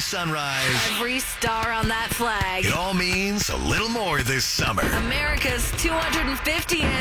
sunrise. Every star on that flag. It all means a little more this summer. America's 250th